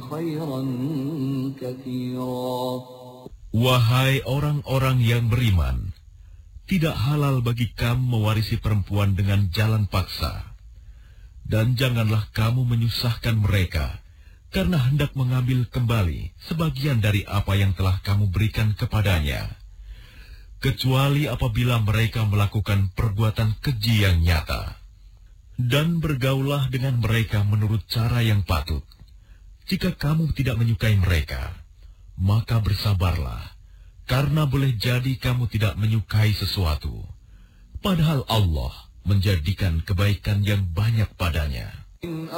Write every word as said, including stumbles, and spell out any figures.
خيرا كثيرا. Wahai orang-orang yang beriman, tidak halal bagi kamu mewarisi perempuan dengan jalan paksa. Dan janganlah kamu menyusahkan mereka, karena hendak mengambil kembali sebagian dari apa yang telah kamu berikan kepadanya. Kecuali apabila mereka melakukan perbuatan keji yang nyata. Dan bergaulah dengan mereka menurut cara yang patut. Jika kamu tidak menyukai mereka, maka bersabarlah, karena boleh jadi kamu tidak menyukai sesuatu, padahal Allah menjadikan kebaikan yang banyak padanya.